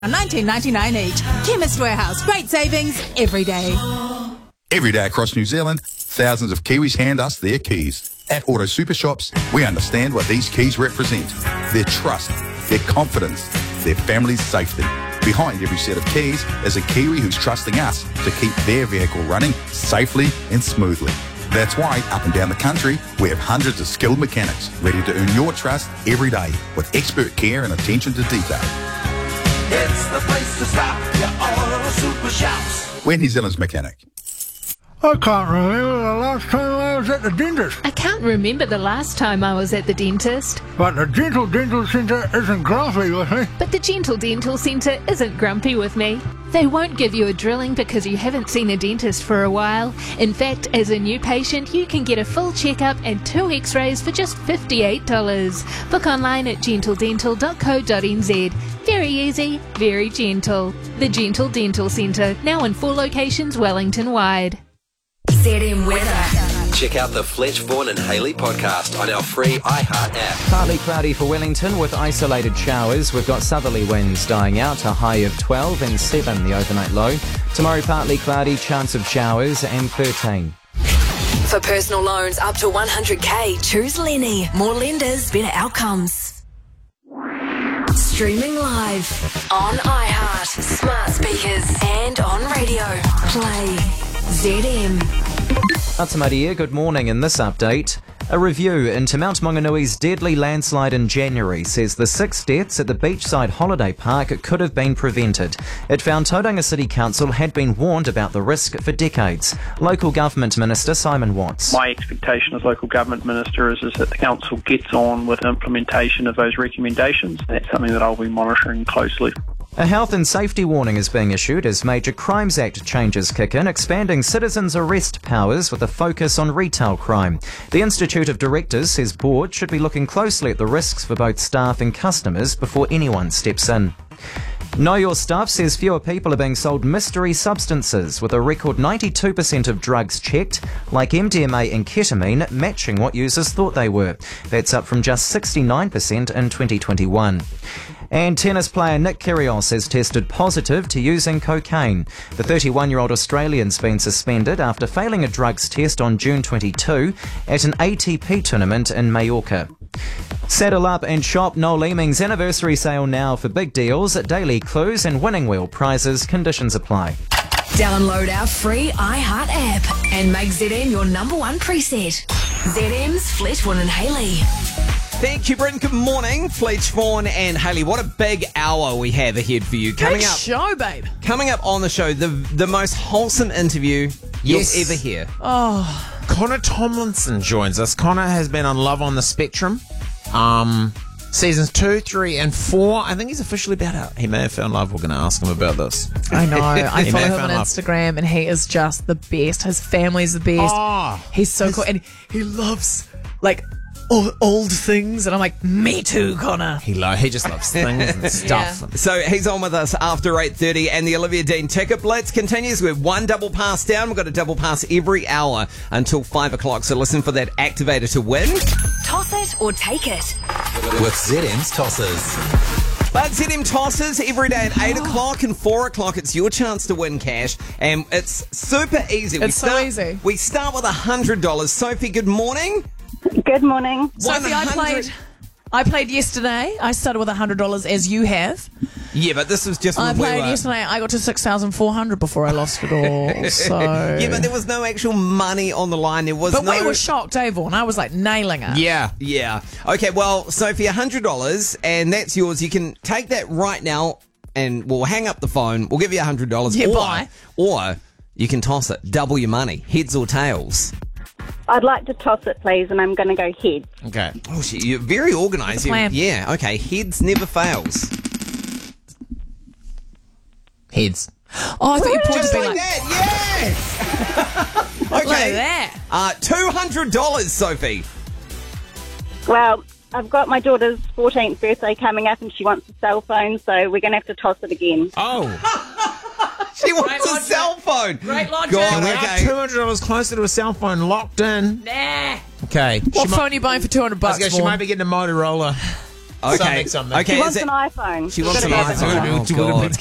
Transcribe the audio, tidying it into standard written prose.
$19.99 each. Chemist Warehouse. Great savings every day. Every day across New Zealand, thousands of Kiwis hand us their keys. At Auto Super Shops, we understand what these keys represent. Their trust, their confidence, their family's safety. Behind every set of keys is a Kiwi who's trusting us to keep their vehicle running safely and smoothly. That's why, up and down the country, we have hundreds of skilled mechanics ready to earn your trust every day with expert care and attention to detail. It's the place to stop, your Auto Super Shops. We're New Zealand's mechanic. I can't remember the last time I was at the dentist. I can't remember the last time I was at the dentist. But the Gentle Dental Centre isn't grumpy with me. But the Gentle Dental Centre isn't grumpy with me. They won't give you a drilling because you haven't seen a dentist for a while. In fact, as a new patient, you can get a full checkup and 2 x-rays for just $58. Book online at gentledental.co.nz. Very easy, very gentle. The Gentle Dental Centre, now in 4 locations Wellington-wide. ZM weather. Check out the Fletch, Vaughan and Hayley podcast on our free iHeart app. Partly cloudy for Wellington with isolated showers. We've got southerly winds dying out, a high of 12 and 7 the overnight low. Tomorrow partly cloudy, chance of showers and 13. For personal loans up to 100k, choose Lenny. More lenders, better outcomes. Streaming live on iHeart, smart speakers and on radio. Play ZM. Atamaria, good morning. In this update, a review into Mount Maunganui's deadly landslide in January says the 6 deaths at the beachside holiday park could have been prevented. It found Tauranga City Council had been warned about the risk for decades. Local Government Minister Simon Watts. My expectation as Local Government Minister is that the Council gets on with implementation of those recommendations. That's something that I'll be monitoring closely. A health and safety warning is being issued as Major Crimes Act changes kick in, expanding citizens' arrest powers with a focus on retail crime. The Institute of Directors says board should be looking closely at the risks for both staff and customers before anyone steps in. Know Your Stuff says fewer people are being sold mystery substances, with a record 92% of drugs checked, like MDMA and ketamine, matching what users thought they were. That's up from just 69% in 2021. And tennis player Nick Kyrgios has tested positive to using cocaine. The 31-year-old Australian's been suspended after failing a drugs test on June 22 at an ATP tournament in Mallorca. Saddle up and shop Noel Leeming's anniversary sale now for big deals, daily clues and winning wheel prizes. Conditions apply. Download our free iHeart app and make ZM your number 1 preset. ZM's Fletch, Vaughan and Hayley. Thank you, Bryn. Good morning, Fletch, Vaughan and Hayley. What a big hour we have ahead for you. Coming up, show, babe. Coming up on the show, the most wholesome interview you'll ever hear. Oh, Connor Tomlinson joins us. Connor has been on Love on the Spectrum. Seasons 2, 3 and 4. I think he's officially about out. He may have found love. We're going to ask him about this. I know. I He follow may have him on found love. Instagram and he is just the best. His family's the best. Oh, He's so cool. And he loves, like, old things. And I'm like, me too, Connor. he just loves things and stuff. Yeah. So he's on with us after 8:30, and the Olivia Dean Ticket Blitz continues with one double pass down. We've got a double pass every hour until 5 o'clock, so listen for that activator to win. Toss it or take it. With ZM's Tossers. But ZM Tosses every day at 8 o'clock and 4 o'clock. It's your chance to win cash, and it's super easy. It's so easy. We start with $100. Sophie, good morning. Good morning. Sophie, I played yesterday. I started with $100 as you have. Yeah, but this was just when I we played were... yesterday. I got to 6,400 before I lost it all. So Yeah, but there was no actual money on the line. There was But no... we were shocked, Dave, and I was like nailing it. Yeah. Okay, well, Sophie, $100, and that's yours. You can take that right now, and we'll hang up the phone. We'll give you $100. Yeah, bye. Or you can toss it. Double your money. Heads or tails. I'd like to toss it, please, and I'm going to go heads. Okay. Oh, shit, you're very organised. That's the plan. Yeah, okay. Heads never fails. Heads. Oh, I thought you pointed Just to be like like, that, yes! look Okay. at that. $200, Sophie. Well, I've got my daughter's 14th birthday coming up, and she wants a cell phone, so we're going to have to toss it again. Oh. She wants a cell phone. Great logic. God, We okay. are $200 closer to a cell phone locked in. Nah. Okay. What phone are you buying for $200? She Vaughan? might be getting a Motorola. Okay. Something. Okay. She is wants it- an iPhone. She wants an Gotta go iPhone. for Oh, her. God.